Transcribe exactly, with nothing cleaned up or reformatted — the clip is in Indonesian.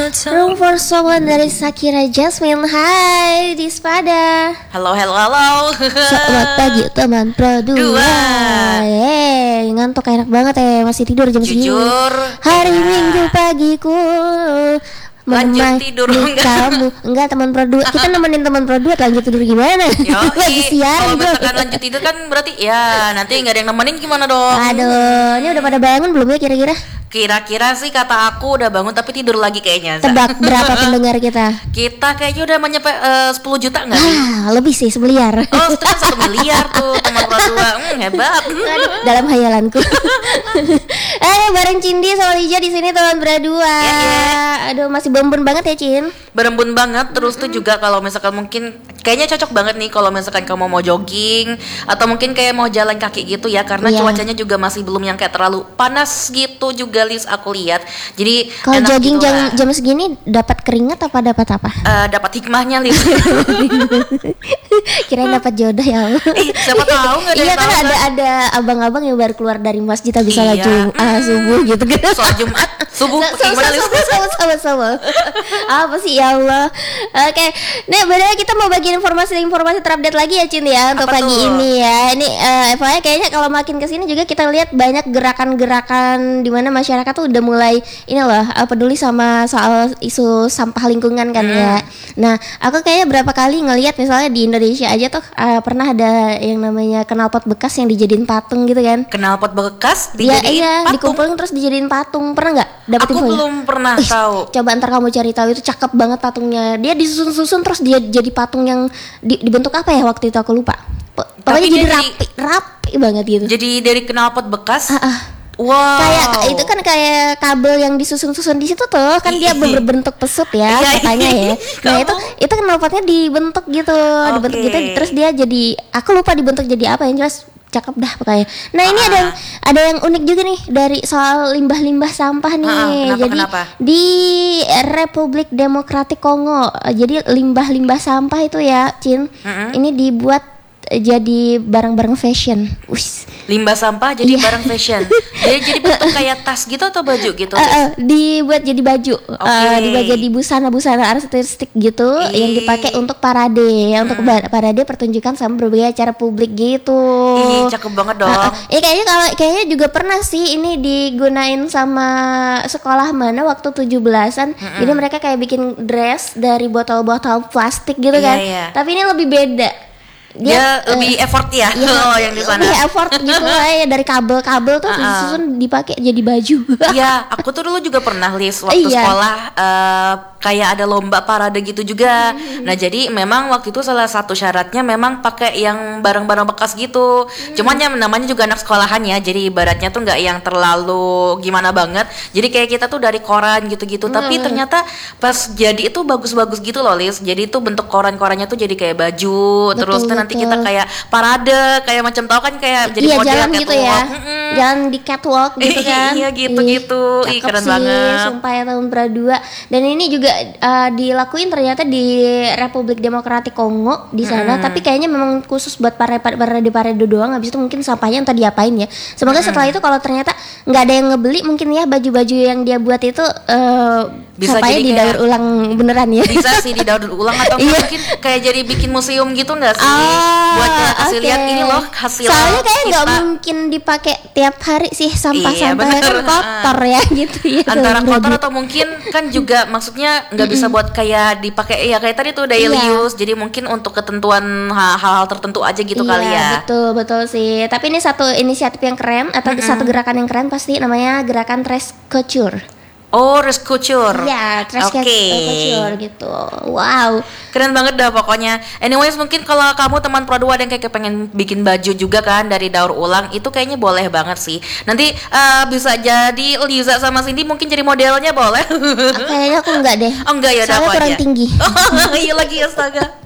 Room for Someone dari Shakira Jasmine. Hai Dispada. Halo halo halo. Selamat pagi teman Pro dua. Yeay, ngantuk enak banget ya, masih tidur jam segini. Jujur Hari ya. Minggu pagiku Lanjut menemani tidur enggak? kamu. Enggak, teman Pro dua. Kita nemenin teman Pro dua lanjut tidur gimana? Lagi siaran Kalau bro. misalkan lanjut tidur kan berarti ya nanti nggak ada yang nemenin gimana dong? Aduh, ini udah pada bangun belum ya kira-kira? Kira-kira sih kata aku udah bangun tapi tidur lagi kayaknya. Za. Tebak berapa pendengar kita? Kita kayaknya udah menyampe uh, sepuluh juta nggak sih? Ah, lebih sih, semiliar. Oh, setelah satu miliar tuh teman Pro dua. Hmm, hebat. Dalam hayalanku. Eh, bareng Cindi sama Lija di sini teman berdua. Ya, ya. Aduh, masih bembun banget ya, Cin. Berembun banget. Terus tuh juga kalau misalkan mungkin kayaknya cocok banget nih kalau misalkan kamu mau jogging atau mungkin kayak mau jalan kaki gitu ya, karena Iya. cuacanya juga masih belum yang kayak terlalu panas gitu juga Lis aku lihat. Jadi Kalau enak jogging gitu jam lah. jam segini dapat keringat apa dapat apa? Eh, dapat hikmahnya Lis. Kirain dapat jodoh ya Allah. Ih, siapa tahu nggak ada Iya yang kan tahu ada kan? ada abang-abang yang baru keluar dari masjid habis Iya. salat Jumat subuh gitu kan. Soal Jumat subuh Sama gimana Lis? sama sama sama sama. Apa sih ya Allah. Oke, nih benar kita mau bagi informasi-informasi terupdate lagi ya Cin ya untuk Apa pagi tuh? ini ya. Ini eh F Y I kayaknya kalau makin kesini juga kita lihat banyak gerakan-gerakan di mana masyarakat tuh udah mulai ini loh eh, peduli sama soal isu sampah lingkungan kan ya. Nah, aku kayaknya berapa kali ngelihat misalnya di Indonesia aja tuh eh, pernah ada yang namanya knalpot bekas yang dijadiin patung gitu kan. Knalpot bekas Iya, dijadiin iya, patung. dikumpulin terus dijadiin patung. Pernah nggak dapet Aku infonya? belum pernah Ih, tahu. Coba ntar kamu cari tahu, itu cakep banget patungnya. Dia disusun-susun terus dia jadi patung yang di- dibentuk apa ya waktu itu aku lupa. P- Pokoknya Tapi jadi dia rapi, rapi banget gitu. Jadi dari knalpot bekas. Ah, ah. Wow. Kayak itu kan kayak kabel yang disusun-susun di situ tuh kan dia Ih. ber- berbentuk pesut ya Iya, katanya ya. Nah kamu- itu itu knalpotnya dibentuk gitu, dibentuk Oke. gitu terus dia jadi aku lupa dibentuk jadi apa yang jelas cakep dah pokoknya. Nah ini Ah. ada yang ada yang unik juga nih dari soal limbah-limbah sampah nih. Ah, kenapa, jadi kenapa? di Republik Demokratik Kongo, jadi limbah-limbah sampah itu ya, Cin, Mm-mm. ini dibuat eh, jadi barang-barang fashion. Wis. Limbah sampah jadi Iya. barang fashion. Jadi jadi bentuk kayak tas gitu atau baju gitu? Eh, eh, dibuat jadi baju, Oke. Eh, dibuat jadi busana-busana artistik gitu Ih. yang dipakai untuk parade, untuk ba- parade pertunjukan sama berbagai acara publik gitu. Ih, cakep banget dong. Eh, eh, eh, kayaknya kalau kayaknya juga pernah sih ini digunain sama sekolah mana waktu tujuh belasan. Jadi mereka kayak bikin dress dari botol-botol plastik gitu Iya, kan. iya. Tapi ini lebih beda. Dia eh, lebih effort ya Iya, kalau yang di sana. lebih effort gitu lah ya, dari kabel-kabel tuh Uh-uh. disusun dipakai jadi baju. Iya, aku tuh dulu juga pernah Lis waktu Iya. sekolah eh, kayak ada lomba parade gitu juga. Nah, jadi memang waktu itu salah satu syaratnya memang pakai yang barang-barang bekas gitu. Cuman ya namanya juga anak sekolahan ya. Jadi ibaratnya tuh nggak yang terlalu gimana banget. Jadi kayak kita tuh dari koran gitu-gitu. Tapi ternyata pas jadi itu bagus-bagus gitu loh Lis. Jadi itu bentuk koran-korannya tuh jadi kayak baju. Betul, Terus tuh nanti betul. kita kayak parade, kayak macam tau kan kayak jadi Iya, model jalan gitu ya, catwalk. Mm-mm. jalan di catwalk gitu kan. Iya, gitu-gitu. Ih, Ih, cakep keren sih, banget. sumpah ya tahun berdua. Dan ini juga uh, dilakuin ternyata di Republik Demokratik Kongo di sana. Tapi kayaknya memang khusus buat parade parade parade doang. Habis itu mungkin sampahnya entah diapain ya. Semoga setelah itu kalau ternyata nggak ada yang ngebeli, mungkin ya baju-baju yang dia buat itu uh, Bisa sampahnya jadi didaur kayak- ulang beneran ya. Bisa sih didaur ulang atau Iya. mungkin kayak jadi bikin museum gitu nggak sih? Ah, Buat kayak kasih oke. lihat ini loh hasil Soalnya kayak nggak kita. mungkin dipakai tiap hari sih, sampah-sampahnya Iya, kan bener. kotor ya gitu ya. Antara Bro. kotor atau mungkin kan juga maksudnya nggak bisa buat kayak dipakai ya kayak tadi tuh daily Iya. use. Jadi mungkin untuk ketentuan ha- hal-hal tertentu aja gitu Iya, kali ya. betul betul sih. Tapi ini satu inisiatif yang keren atau satu gerakan yang keren pasti namanya gerakan trash culture. Oh, resculture. Iya, trash Oke. culture gitu. Wow. Keren banget dah pokoknya. Anyways, mungkin kalau kamu teman Pro dua ada yang kayak pengen bikin baju juga kan dari daur ulang, itu kayaknya boleh banget sih. Nanti eh, bisa jadi Liza sama Cindy mungkin jadi modelnya boleh. Ah, Kayaknya aku enggak deh. Oh enggak ya, udah Soalnya aku kurang aja. tinggi. Iya lagi astaga.